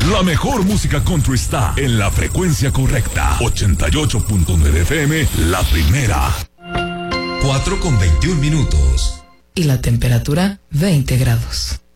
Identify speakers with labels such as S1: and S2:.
S1: La mejor música country está en la frecuencia correcta. 88.9 FM, la primera.
S2: 4:21.
S3: Y la temperatura, 20 grados.